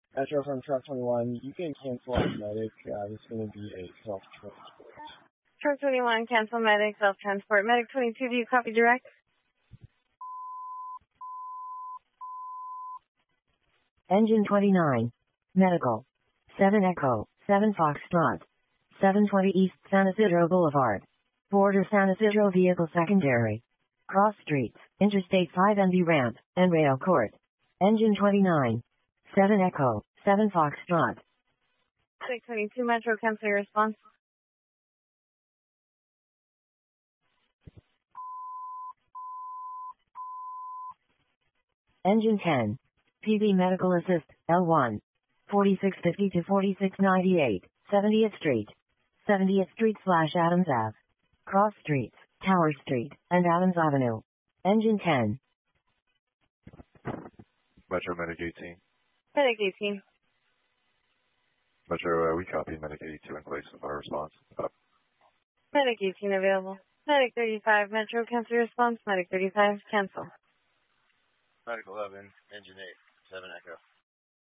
Metro from Truck 21, you can cancel on Medic. It's going to be a self-transport. Truck 21, cancel Medic, self-transport. Medic 22, do you copy direct? Engine 29. Medical. 7 Echo, 7 Foxtrot. 720 East San Isidro Boulevard. Border San Isidro Vehicle Secondary. Cross Streets, Interstate 5 MD Ramp, and Rail Court. Engine 29. 7 Echo, 7 Foxtrot. 622 Metro, cancel your response. Engine 10. PB Medical Assist, L1. 4650 to 4698, 70th Street. 70th Street / Adams Ave. Cross Streets, Tower Street, and Adams Avenue. Engine 10. Metro Medic 18. Medic 18. Metro, we copy Medic 82 in place of our response. Medic 18 available. Medic 35, Metro, cancel your response. Medic 35, cancel. Medic 11, Engine 8, 7 Echo.